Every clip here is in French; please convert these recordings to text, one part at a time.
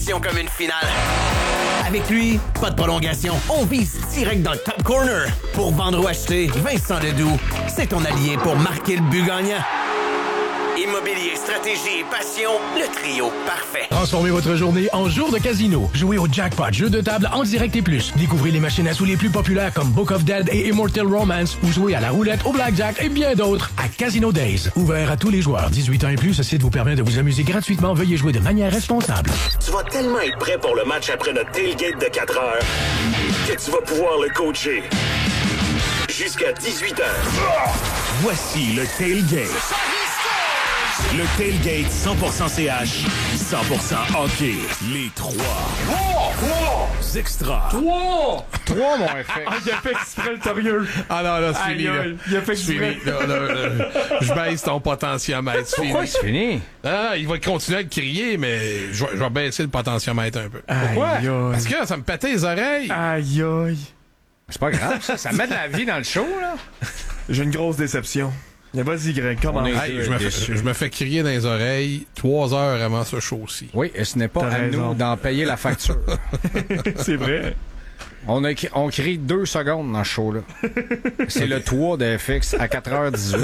comme une finale. Avec lui, pas de prolongation. On vise direct dans le top corner. Pour vendre ou acheter, Vincent Ledoux, c'est ton allié pour marquer le but gagnant. Immobilier, stratégie et passion, le trio parfait. Transformez votre journée en jour de casino. Jouez au Jackpot, jeu de table en direct et plus. Découvrez les machines à sous les plus populaires comme Book of Dead et Immortal Romance ou jouez à la roulette, au blackjack et bien d'autres à Casino Days. Ouvert à tous les joueurs. 18 ans et plus, ce site vous permet de vous amuser gratuitement. Veuillez jouer de manière responsable. Tu vas tellement être prêt pour le match après notre tailgate de 4 heures que tu vas pouvoir le coacher jusqu'à 18 heures. Voici le tailgate. Le tailgate 100% CH, 100% hockey. Les trois extras. Trois, mon effet. Ah, il a fait exprès le torieux. Ah non, là, c'est fini, là. Il a fait exprès. Je baisse ton potentiomètre. Pourquoi c'est fini? Non, il va continuer à te crier, mais je vais baisser le potentiomètre un peu. Pourquoi? Parce que ça me pétait les oreilles. Aïe, aïe. C'est pas grave, ça met de la vie dans le show, là. J'ai une grosse déception. Vas-y, Greg, comment? Hey, je me fais crier dans les oreilles 3 heures avant ce show-ci. Oui, et ce n'est pas T'as à raison. nous d'en payer la facture. C'est vrai. On crie 2 secondes dans ce show-là. C'est le 3 de FX à 4h18.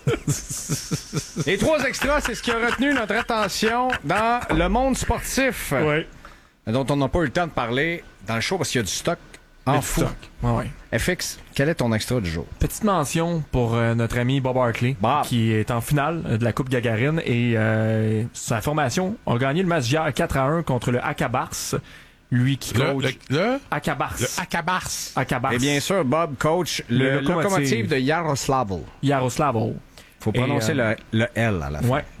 Les 3 extras, c'est ce qui a retenu notre attention dans le monde sportif. Ouais. Dont on n'a pas eu le temps de parler dans le show parce qu'il y a du stock en fou. Ouais. FX, quel est ton extra du jour? Petite mention pour notre ami Bob Hartley, Bob. qui est en finale de la Coupe Gagarine et sa formation a gagné le match d'hier 4-1 contre le Akabars. Lui qui coach Le Akabars. Akabars. Ah, Et bien sûr, Bob coach le locomotive de Yaroslavl. Yaroslavl. Faut prononcer le L à la fin. Ouais.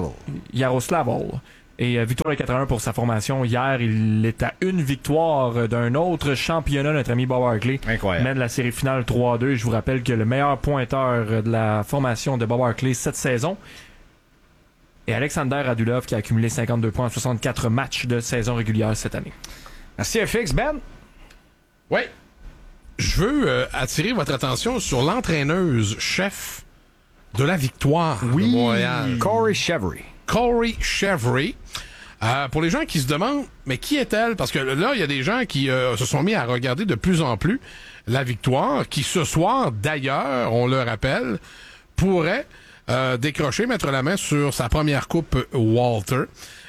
Yaroslavl. Et victoire de 4-1 pour sa formation. Hier, il est à une victoire d'un autre championnat, notre ami Bob Hartley. Incroyable. Mène la série finale 3-2. Je vous rappelle que le meilleur pointeur de la formation de Bob Hartley cette saison est Alexander Radulov qui a accumulé 52 points en 64 matchs de saison régulière cette année. Merci FX, Ben. Oui. Je veux attirer votre attention sur l'entraîneuse-chef de la victoire de Montréal. Corey Chevry. Corey Chevry. Pour les gens qui se demandent, mais qui est-elle? Parce que là, il y a des gens qui se sont mis à regarder de plus en plus la victoire, qui ce soir, d'ailleurs, on le rappelle, pourrait décrocher, mettre la main sur sa première coupe Walter.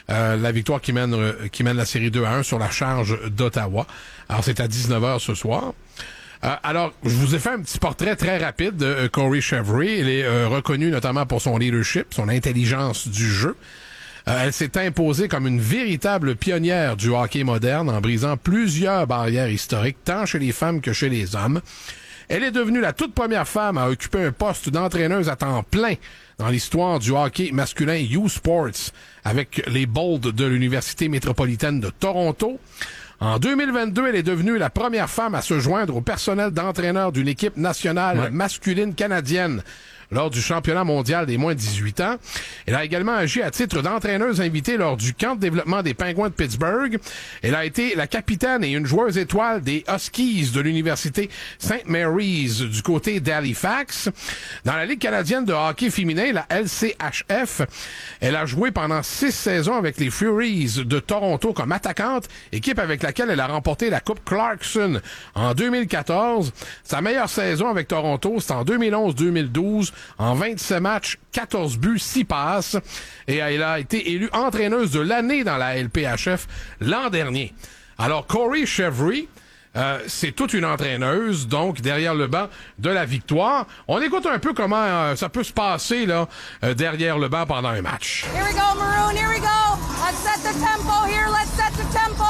La victoire qui mène la série 2-1 sur la charge d'Ottawa. Alors, c'est à 19h ce soir. Alors, je vous ai fait un petit portrait très rapide de Corey Chevry. Il est reconnu notamment pour son leadership, son intelligence du jeu. Elle s'est imposée comme une véritable pionnière du hockey moderne en brisant plusieurs barrières historiques, tant chez les femmes que chez les hommes. Elle est devenue la toute première femme à occuper un poste d'entraîneuse à temps plein dans l'histoire du hockey masculin U-Sports avec les Bolts de l'Université métropolitaine de Toronto. En 2022, elle est devenue la première femme à se joindre au personnel d'entraîneur d'une équipe nationale masculine canadienne lors du championnat mondial des moins de 18 ans. Elle a également agi à titre d'entraîneuse invitée lors du camp de développement des Penguins de Pittsburgh. Elle a été la capitaine et une joueuse étoile des Huskies de l'Université St. Mary's du côté d'Halifax. Dans la Ligue canadienne de hockey féminin, la LCHF, elle a joué pendant 6 saisons avec les Furies de Toronto comme attaquante, équipe avec laquelle elle a remporté la Coupe Clarkson en 2014. Sa meilleure saison avec Toronto, c'est en 2011-2012. En 27 matchs, 14 buts, 6 passes. Et elle a été élue entraîneuse de l'année dans la LPHF l'an dernier. Alors, Corey Chevry, c'est toute une entraîneuse, donc, derrière le banc de la victoire. On écoute un peu comment ça peut se passer là derrière le banc pendant un match. Here we go, Maroon, here we go. Let's set the tempo here, let's set the tempo.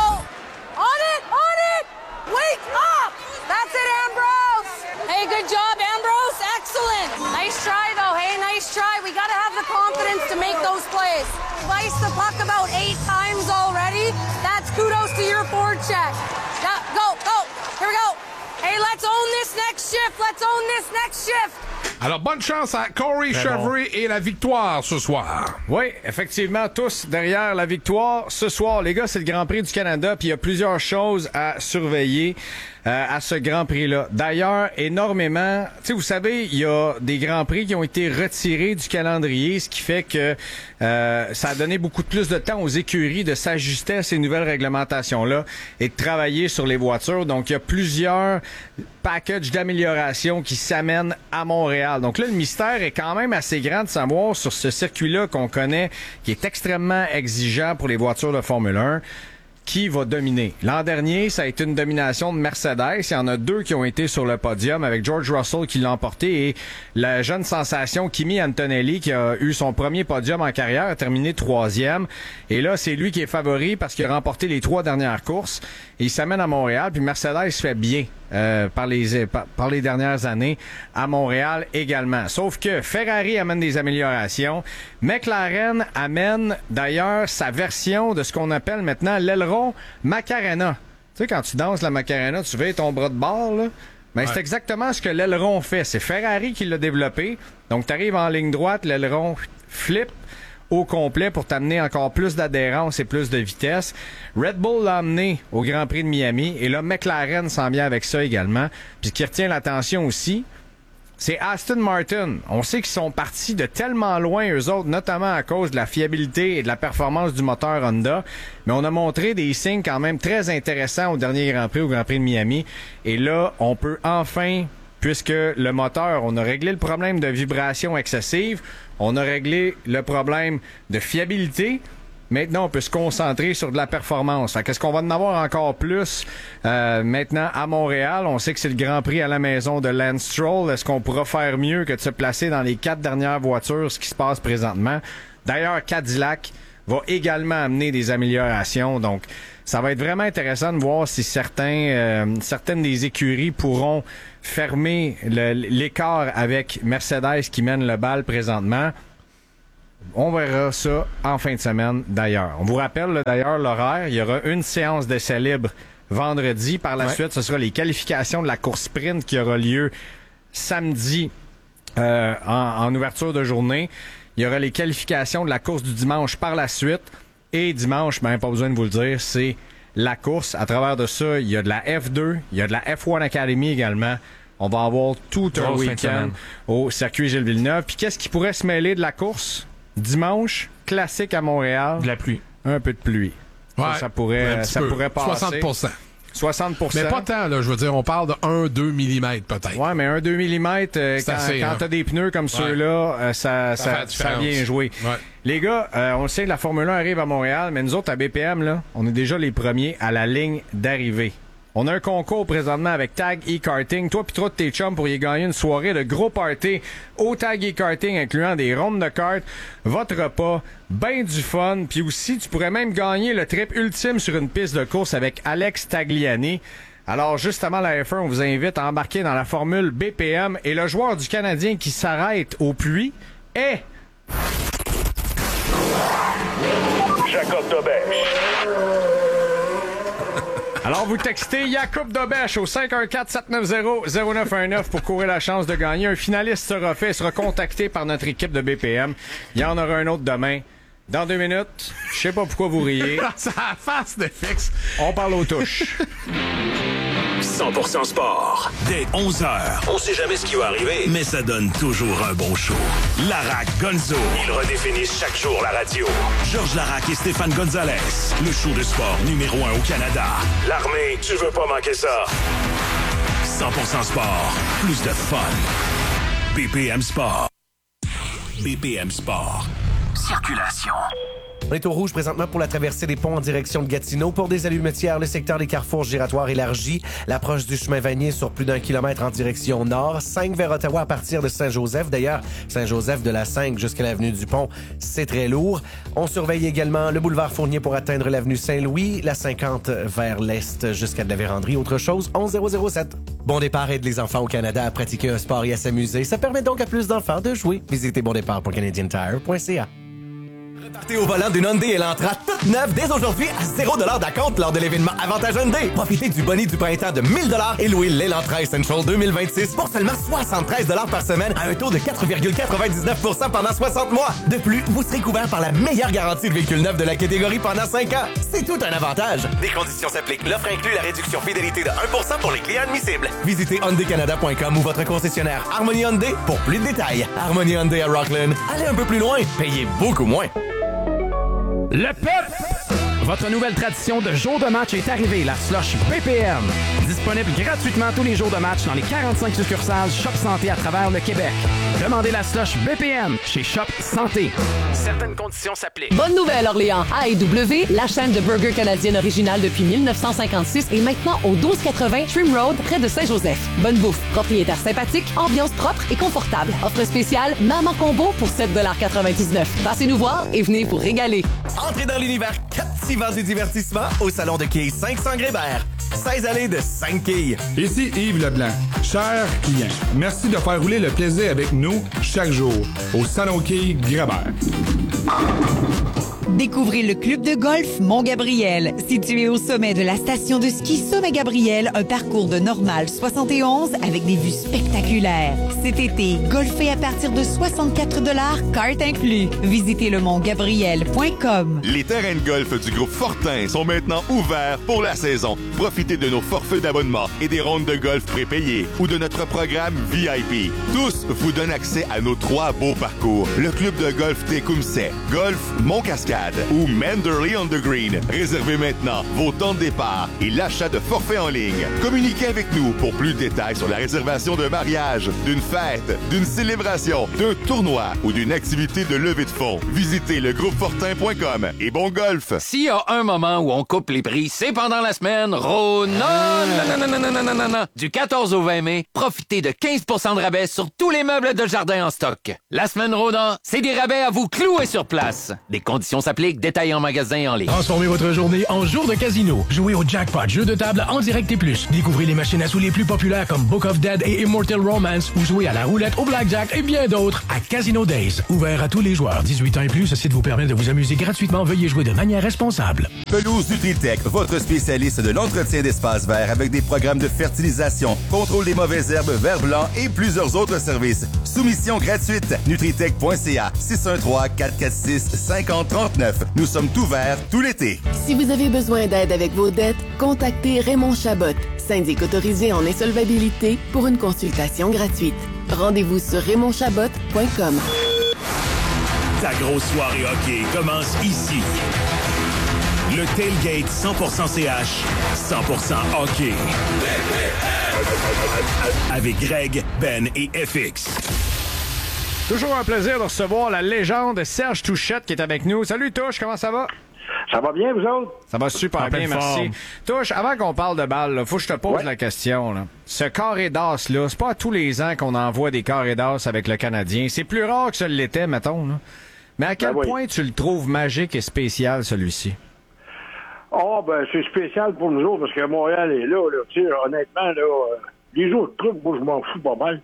On it! Wake up! That's it, Ambrose! Hey, good job, Ambrose. Excellent. Nice try, though. Hey, nice try. We got to have the confidence to make those plays. Slice the puck about 8 times already. That's kudos to your forecheck. Yeah, go. Here we go. Hey, let's own this next shift. Alors, bonne chance à Corey Chevry et la victoire ce soir. Oui, effectivement, tous derrière la victoire ce soir. Les gars, c'est le Grand Prix du Canada, puis il y a plusieurs choses à surveiller. à ce Grand Prix-là. D'ailleurs, énormément... Tu sais, vous savez, il y a des Grands Prix qui ont été retirés du calendrier, ce qui fait que ça a donné beaucoup plus de temps aux écuries de s'ajuster à ces nouvelles réglementations-là et de travailler sur les voitures. Donc, il y a plusieurs packages d'amélioration qui s'amènent à Montréal. Donc là, le mystère est quand même assez grand de savoir sur ce circuit-là qu'on connaît, qui est extrêmement exigeant pour les voitures de Formule 1, qui va dominer. L'an dernier, ça a été une domination de Mercedes. Il y en a 2 qui ont été sur le podium, avec George Russell qui l'a emporté et la jeune sensation Kimi Antonelli qui a eu son premier podium en carrière, a terminé 3e. Et là, c'est lui qui est favori parce qu'il a remporté les 3 dernières courses. Et il s'amène à Montréal, puis Mercedes fait bien par les dernières années à Montréal également. Sauf que Ferrari amène des améliorations. McLaren amène d'ailleurs sa version de ce qu'on appelle maintenant l'aileron Macarena. Tu sais, quand tu danses la Macarena, tu veux ton bras de bord, là? Ben, c'est exactement ce que l'aileron fait. C'est Ferrari qui l'a développé. Donc, tu arrives en ligne droite, l'aileron flip au complet pour t'amener encore plus d'adhérence et plus de vitesse. Red Bull l'a amené au Grand Prix de Miami et là, McLaren s'en vient avec ça également. Puis ce qui retient l'attention aussi, c'est Aston Martin. On sait qu'ils sont partis de tellement loin, eux autres, notamment à cause de la fiabilité et de la performance du moteur Honda. Mais on a montré des signes quand même très intéressants au dernier Grand Prix, au Grand Prix de Miami. Et là, on peut enfin, puisque le moteur, on a réglé le problème de vibration excessive, on a réglé le problème de fiabilité. Maintenant, on peut se concentrer sur de la performance. Qu'est-ce qu'on va en avoir encore plus maintenant à Montréal? On sait que c'est le Grand Prix à la maison de Lance Stroll. Est-ce qu'on pourra faire mieux que de se placer dans les 4 dernières voitures, ce qui se passe présentement? D'ailleurs, Cadillac va également amener des améliorations. Donc, ça va être vraiment intéressant de voir si certaines des écuries pourront fermer l'écart avec Mercedes qui mène le bal présentement. On verra ça en fin de semaine d'ailleurs. On vous rappelle d'ailleurs l'horaire. Il y aura une séance d'essai libre vendredi. Par la suite, ce sera les qualifications de la course sprint qui aura lieu samedi en ouverture de journée. Il y aura les qualifications de la course du dimanche par la suite. Et dimanche, pas besoin de vous le dire, c'est la course. À travers de ça, il y a de la F2, il y a de la F1 Academy également. On va avoir tout un week-end au circuit Gilles Villeneuve. Puis qu'est-ce qui pourrait se mêler de la course? Dimanche, classique à Montréal. De la pluie. Un peu de pluie. Ouais, ça pourrait passer. 60%. 60%. Mais pas tant, là. Je veux dire, on parle de 1-2 mm peut-être. Ouais, mais 1-2 mm, quand t'as des pneus comme ceux-là, ça vient jouer. Ouais. Les gars, on le sait que la Formule 1 arrive à Montréal, mais nous autres, à BPM, là, on est déjà les premiers à la ligne d'arrivée. On a un concours présentement avec Tag e-Karting. Toi pis toi de tes chums pourriez gagner une soirée de gros party au Tag e-Karting incluant des rondes de cartes, votre repas, ben du fun. Puis aussi, tu pourrais même gagner le trip ultime sur une piste de course avec Alex Tagliani. Alors, juste avant la F1, on vous invite à embarquer dans la formule BPM. Et le joueur du Canadien qui s'arrête au puits est... Jacob Dobèche. Alors, vous textez Jacob Dobèche au 514-790-0919 pour courir la chance de gagner. Un finaliste sera fait et sera contacté par notre équipe de BPM. Il y en aura un autre demain. Dans 2 minutes, je sais pas pourquoi vous riez. Ça a face de fixe. On parle aux touches. 100% sport. Dès 11h. On sait jamais ce qui va arriver, mais ça donne toujours un bon show. Larac Gonzo. Ils redéfinissent chaque jour la radio. Georges Larac et Stéphane Gonzalez. Le show de sport numéro 1 au Canada. L'armée, tu veux pas manquer ça. 100% sport. Plus de fun. BPM Sport. BPM Sport. Circulation. On est au rouge présentement pour la traversée des ponts en direction de Gatineau. Pour des allumetières, le secteur des carrefours giratoires élargi. L'approche du chemin Vanier sur plus d'1 kilomètre en direction nord. 5 vers Ottawa à partir de Saint-Joseph. D'ailleurs, Saint-Joseph de la 5 jusqu'à l'avenue du Pont, c'est très lourd. On surveille également le boulevard Fournier pour atteindre l'avenue Saint-Louis. La 50 vers l'est jusqu'à de la Vérandrie. Autre chose, 11007. Bon Départ aide les enfants au Canada à pratiquer un sport et à s'amuser. Ça permet donc à plus d'enfants de jouer. Visitez bondépart pour canadiantire.ca. Repartez au volant d'une Hyundai Elantra toute neuve dès aujourd'hui à 0$ d'acompte lors de l'événement Avantage Hyundai. Profitez du boni du printemps de 1000$ et louez l'Elantra Essential 2026 pour seulement 73$ par semaine à un taux de 4,99% pendant 60 mois. De plus, vous serez couvert par la meilleure garantie de véhicule neuf de la catégorie pendant 5 ans. C'est tout un avantage. Des conditions s'appliquent. L'offre inclut la réduction fidélité de 1% pour les clients admissibles. Visitez HyundaiCanada.com ou votre concessionnaire Harmony Hyundai pour plus de détails. Harmony Hyundai à Rockland. Allez un peu plus loin. Payez beaucoup moins. Le PEP! Votre nouvelle tradition de jour de match est arrivée, la slush BPM. Disponible gratuitement tous les jours de match dans les 45 succursales Shop Santé à travers le Québec. Demandez la slush BPM chez Shop Santé. Certaines conditions s'appliquent. Bonne nouvelle, Orléans. A&W, la chaîne de burgers canadienne originale depuis 1956, est maintenant au 1280 Trim Road, près de Saint-Joseph. Bonne bouffe, propriétaire sympathique, ambiance propre et confortable. Offre spéciale, Maman Combo pour 7,99$. Passez nous voir et venez vous régaler. Entrez dans l'univers captivant du divertissement au salon de quilles 500 Grébert. 16 allées de 5 quilles. Ici Yves Leblanc. Chers clients, merci de faire rouler le plaisir avec nous chaque jour au salon quilles Grébert. Découvrez le club de golf Mont-Gabriel. Situé au sommet de la station de ski Sommet-Gabriel, un parcours de Normal 71 avec des vues spectaculaires. Cet été, golfez à partir de 64$, carte inclus. Visitez le montgabriel.com. Les terrains de golf du groupe Fortin sont maintenant ouverts pour la saison. Profitez de nos forfaits d'abonnement et des rondes de golf prépayées ou de notre programme VIP. Tous vous donnent accès à nos 3 beaux parcours. Le club de golf Tecumseh, Golf Mont-Cascade ou Manderley on the Green. Réservez maintenant vos temps de départ et l'achat de forfaits en ligne. Communiquez avec nous pour plus de détails sur la réservation d'un mariage, d'une fête, d'une célébration, d'un tournoi ou d'une activité de levée de fonds. Visitez le groupefortin.com et bon golf. S'il y a un moment où on coupe les prix, c'est pendant la semaine Rona. Du 14 au 20 mai, profitez de 15% de rabais sur tous les meubles de jardin en stock. La semaine Rona, c'est des rabais à vous clouer sur place. Des conditions s'appliquent. Détails en magasin et en ligne. Transformez votre journée en jour de casino. Jouez au Jackpot, jeu de table en direct et plus. Découvrez les machines à sous les plus populaires comme Book of Dead et Immortal Romance ou jouez à la roulette, au blackjack et bien d'autres à Casino Days. Ouvert à tous les joueurs. 18 ans et plus, ce site vous permet de vous amuser gratuitement. Veuillez jouer de manière responsable. Pelouse Nutritech, votre spécialiste de l'entretien d'espaces verts avec des programmes de fertilisation, contrôle des mauvaises herbes, vert blanc et plusieurs autres services. Soumission gratuite. Nutritech.ca 613-446-5039. Nous sommes ouverts tout l'été. Si vous avez besoin d'aide avec vos dettes, contactez Raymond Chabot, syndic autorisé en insolvabilité, pour une consultation gratuite. Rendez-vous sur RaymondChabot.com. Ta grosse soirée hockey commence ici. Le tailgate 100% CH, 100% hockey. Avec Greg, Ben et FX. Toujours un plaisir de recevoir la légende Serge Touchette qui est avec nous. Salut Touche, comment ça va? Ça va bien, vous autres? Ça va super bien, merci. Touche, avant qu'on parle de balle, faut que je te pose la question. Là. Ce carré d'as-là, c'est pas à tous les ans qu'on envoie des carrés d'as avec le Canadien. C'est plus rare que ça l'était, mettons. Là. Mais à quel point tu le trouves magique et spécial, celui-ci? Oh, ben, c'est spécial pour nous autres parce que Montréal est là. Tu sais, honnêtement, là... les autres trucs, moi, je m'en fous pas mal.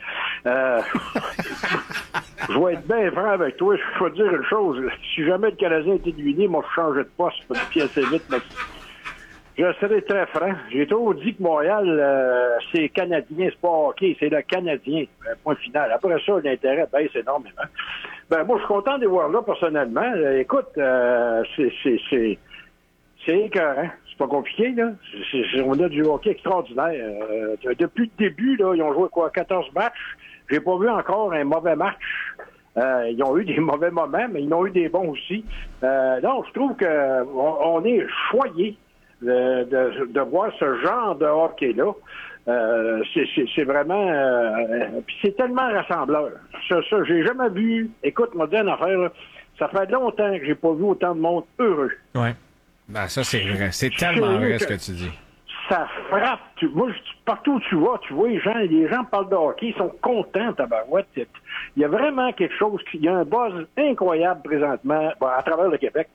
Je vais être bien franc avec toi. Je vais te dire une chose. Si jamais le Canadien est éliminé, moi, je changerais de poste. Puis assez vite, mais je serai très franc. J'ai toujours dit que Montréal, c'est Canadien, c'est pas hockey, c'est le Canadien. Point final. Après ça, l'intérêt baisse énormément. Ben, moi, je suis content de les voir là, personnellement. Écoute, c'est écœurant. C'est pas compliqué, là. On a du hockey extraordinaire. Depuis le début, là, ils ont joué 14 matchs. J'ai pas vu encore un mauvais match. Ils ont eu des mauvais moments, mais ils ont eu des bons aussi. Non, je trouve que on est choyés de voir ce genre de hockey-là. C'est vraiment... puis c'est tellement rassembleur. Ça, j'ai jamais vu... Écoute, moi, dis une affaire, là, ça fait longtemps que j'ai pas vu autant de monde heureux. Ouais. Ben, ça, c'est vrai. C'est tellement vrai ce que tu dis. Ça frappe. Moi, partout où tu vas, tu vois les gens parlent de hockey, ils sont contents, tabarouette. Il y a vraiment quelque chose, il y a un buzz incroyable présentement à travers le Québec.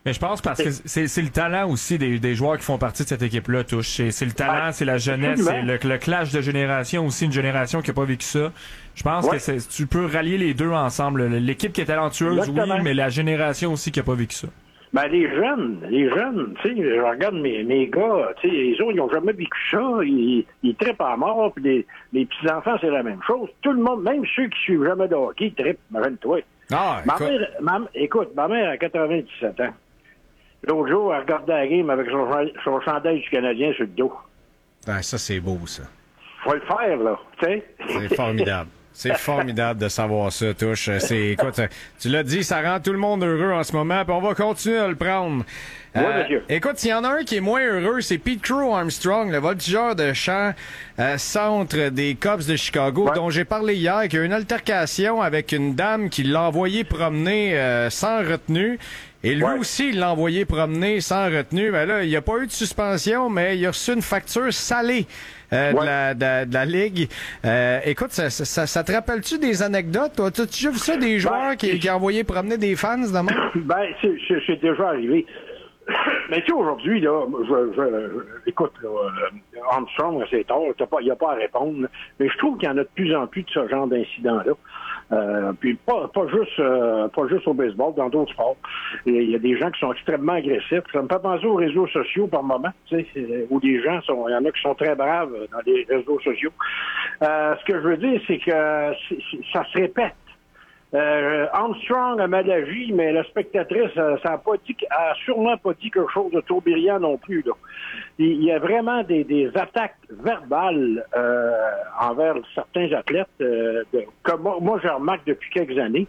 Mais je pense parce que c'est le talent aussi des joueurs qui font partie de cette équipe-là, Touche. C'est le talent, c'est la jeunesse, c'est le clash de génération aussi, une génération qui n'a pas vécu ça. Je pense que tu peux rallier les deux ensemble. L'équipe qui est talentueuse, Exactement. oui, mais la génération aussi qui n'a pas vécu ça. Ben, les jeunes, tu sais, je regarde mes gars, tu sais, les autres, ils ont jamais vécu ça, ils trippent à mort, puis les petits-enfants, c'est la même chose. Tout le monde, même ceux qui suivent jamais de hockey, ils trippent, imagine-toi. Ah, écoute, ma mère a 97 ans. L'autre jour, elle regardait la game avec son chandail du Canadien sur le dos. Ben, ça, c'est beau, ça. Faut le faire, là, tu sais. C'est formidable. C'est formidable de savoir ça, Touche. Écoute, tu l'as dit, ça rend tout le monde heureux en ce moment, puis on va continuer à le prendre. Oui, monsieur. Écoute, s'il y en a un qui est moins heureux, c'est Pete Crow Armstrong, le voltigeur de champ centre des Cubs de Chicago, dont j'ai parlé hier, qui a eu une altercation avec une dame qui l'a envoyé promener sans retenue. Et lui aussi, il l'a envoyé promener sans retenue. Ben là, il n'y a pas eu de suspension, mais il a reçu une facture salée de la Ligue. Écoute, ça te rappelle-tu des anecdotes? T'as-tu déjà vu ça, des joueurs qui ont envoyé promener des fans de même? Ben, c'est déjà arrivé. Mais tu sais, aujourd'hui, là, écoute, là, Armstrong, c'est tard, il n'y a pas à répondre, mais je trouve qu'il y en a de plus en plus de ce genre d'incidents-là. Puis pas juste au baseball, dans d'autres sports. Il y a des gens qui sont extrêmement agressifs. Ça me fait penser aux réseaux sociaux par moment, tu sais, où des gens il y en a qui sont très braves dans les réseaux sociaux. Ce que je veux dire, c'est que ça se répète. Armstrong a mal agi, mais la spectatrice, a sûrement pas dit quelque chose de trop brillant non plus, là. Il y a vraiment des attaques verbales envers certains athlètes que moi je remarque depuis quelques années.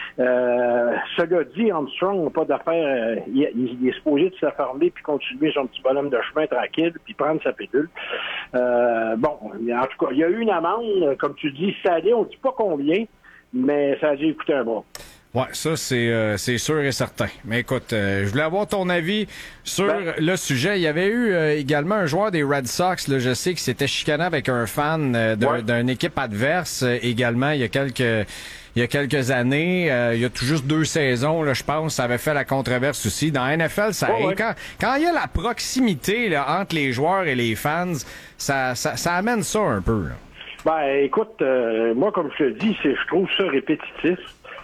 Cela dit, Armstrong n'a pas d'affaire. Il est supposé de s'affarmer puis continuer son petit bonhomme de chemin tranquille puis prendre sa pilule. Bon, en tout cas, il y a eu une amende, comme tu dis, salée, on ne dit pas combien, mais ça a dû coûter un bras. Ouais, ça, c'est sûr et certain. Mais écoute, je voulais avoir ton avis sur le sujet. Il y avait eu également un joueur des Red Sox, là, je sais, qui s'était chicané avec un fan d'une équipe adverse également il y a quelques années. Il y a tout juste 2 saisons, là, je pense, ça avait fait la controverse aussi. Dans la NFL, ça quand il y a la proximité là, entre les joueurs et les fans, ça amène ça un peu, là. Ben, écoute, moi, comme je te dis, je trouve ça répétitif.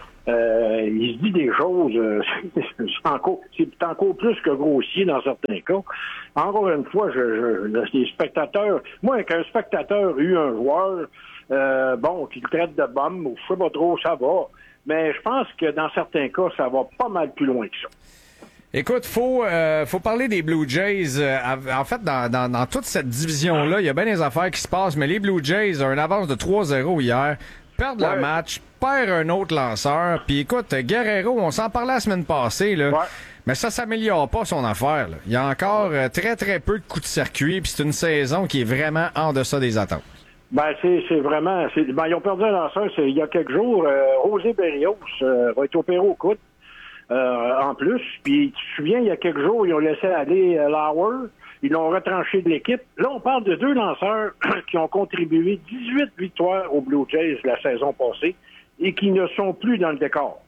Il se dit des choses, c'est encore plus que grossier dans certains cas. Encore une fois, les spectateurs, moi, qu'un spectateur a eu un joueur, qui le traite de bum, ou je sais pas trop, ça va. Mais je pense que dans certains cas, ça va pas mal plus loin que ça. Écoute, faut parler des Blue Jays. En fait, dans toute cette division-là, il y a bien des affaires qui se passent, mais les Blue Jays ont une avance de 3-0 hier, perdent le match, perdent un autre lanceur. Puis écoute, Guerrero, on s'en parlait la semaine passée, là. Mais ça s'améliore pas son affaire, là. Il y a encore très, très peu de coups de circuit, puis c'est une saison qui est vraiment en deçà des attentes. Ben, c'est vraiment... ils ont perdu un lanceur il y a quelques jours. José Berrios va être opéré au coude. En plus, puis tu te souviens, il y a quelques jours, ils ont laissé aller Lauer, ils l'ont retranché de l'équipe. Là, on parle de 2 lanceurs qui ont contribué 18 victoires aux Blue Jays la saison passée et qui ne sont plus dans le décor.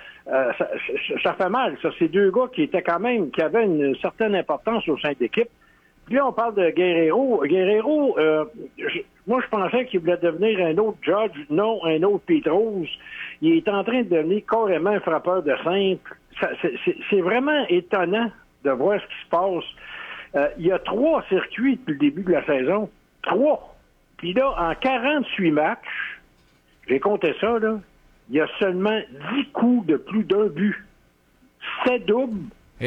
Ça fait mal, ça. C'est 2 gars qui avaient une certaine importance au sein de l'équipe. Puis là, on parle de Guerrero. Guerrero, moi, je pensais qu'il voulait devenir un autre Judge, non un autre Pete Rose. Il est en train de devenir carrément un frappeur de simple. C'est vraiment étonnant de voir ce qui se passe. Il y a 3 circuits depuis le début de la saison. 3. Puis là, en 48 matchs, j'ai compté ça, là, il y a seulement 10 coups de plus d'un but. 7 doubles,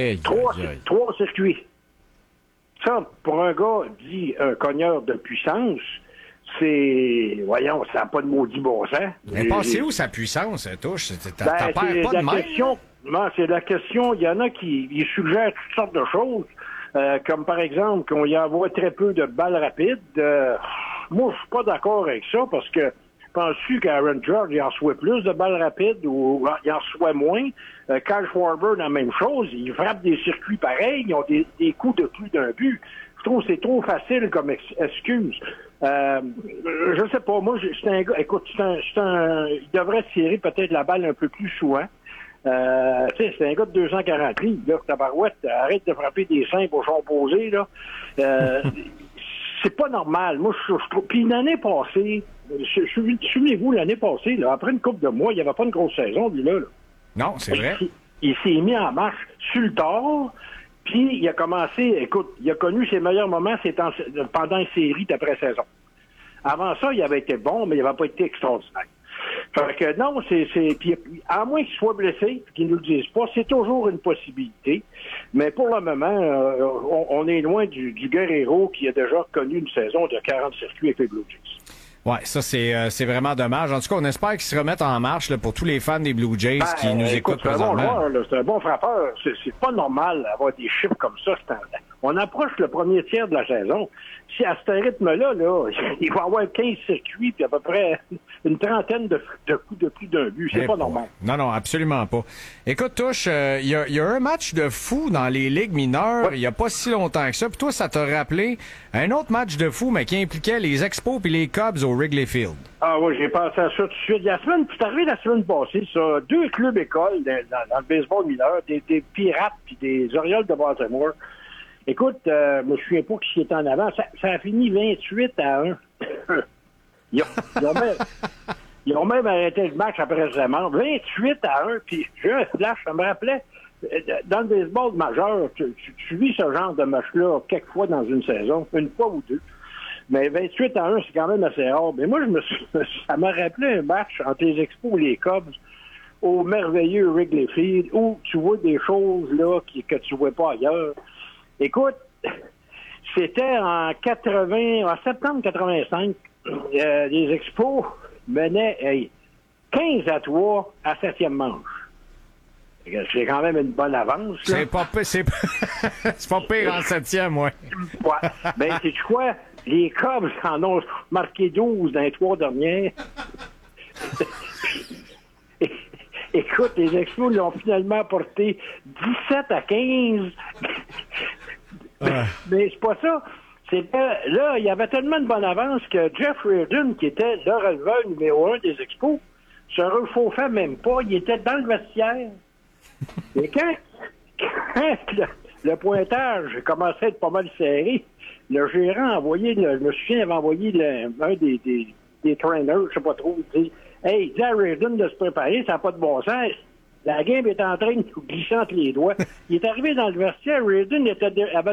3 circuits. Ça, pour un gars dit un cogneur de puissance, ça n'a pas de maudit bon sens. Mais pensez où sa puissance, Touche? T'as pas de même? Non, c'est la question. Il y en a qui suggèrent toutes sortes de choses, comme par exemple qu'on y envoie très peu de balles rapides. Moi, je suis pas d'accord avec ça, parce que penses-tu qu'Aaron Judge, il en reçoit plus de balles rapides ou il en reçoit moins? Kyle Schwarber, la même chose. Il frappe des circuits pareils. Ils ont des coups de plus d'un but. Je trouve que c'est trop facile comme excuse. Je sais pas. Moi, c'est un gars... Écoute, il devrait tirer peut-être la balle un peu plus souvent. C'est un gars de 240 livres, là, tabarouette, arrête de frapper des seins au champ posé, là. C'est pas normal. Moi, je trouve. Puis l'année passée, souvenez-vous, l'année passée, là, après une couple de mois, il n'y avait pas une grosse saison, lui, là. Non, c'est vrai. Il s'est mis en marche sur le tard, puis il a commencé, écoute, il a connu ses meilleurs moments pendant une série d'après-saison. Avant ça, il avait été bon, mais il n'avait pas été extraordinaire. Fait que non, puis à moins qu'il soit blessé, qu'ils ne nous le disent pas, c'est toujours une possibilité. Mais pour le moment, on est loin du Guerrero qui a déjà connu une saison de 40 circuits avec les Blue Jays. Ouais, ça c'est vraiment dommage. En tout cas, on espère qu'ils se remettent en marche là, pour tous les fans des Blue Jays qui nous écoutent présentement. C'est un bon joueur, c'est un bon frappeur. C'est pas normal d'avoir des chiffres comme ça. On approche le premier tiers de la saison. Si à ce rythme-là, il va y avoir 15 circuits puis à peu près une trentaine de coups de plus d'un but. C'est pas normal. Non, absolument pas. Écoute, Touche, il y a un match de fou dans les ligues mineures il y a pas si longtemps que ça. Puis toi, ça t'a rappelé un autre match de fou, mais qui impliquait les Expos puis les Cubs au Wrigley Field. Ah oui, j'ai pensé à ça tout de suite. C'est arrivé la semaine passée, ça. 2 clubs écoles dans le baseball mineur, des Pirates puis des Orioles de Baltimore. Écoute, je me souviens pas qui était en avant. Ça a fini 28-1. Ils ont même arrêté le match après-semaine. 28-1. Puis j'ai un flash, ça me rappelait. Dans le baseball majeur, tu vis ce genre de match-là quelques fois dans une saison, une fois ou deux. Mais 28-1, c'est quand même assez rare. Mais moi, ça m'a rappelé un match entre les Expos et les Cubs au merveilleux Wrigley Field où tu vois des choses là que tu vois pas ailleurs. Écoute, c'était en septembre 85, les Expos menaient 15-3 à 7e manche. C'est quand même une bonne avance. Là. C'est pas pire en 7e, ouais. Ouais. Ben, sais-tu quoi? Les Cubs en ont marqué 12 dans les 3 dernières. Écoute, les Expos l'ont finalement porté 17-15. Mais c'est pas ça. Là, il y avait tellement de bonne avance que Jeff Reardon, qui était le releveur numéro 1 des Expos, se refauffait même pas. Il était dans le vestiaire. Et quand le pointage commençait à être pas mal serré, le gérant a envoyé, je me souviens, avait envoyé un des trainers, je sais pas trop, il dit « Hey, dis à Reardon de se préparer, ça n'a pas de bon sens. » La game est en train de nous glisser entre les doigts. Il est arrivé dans le vestiaire, Reardon avait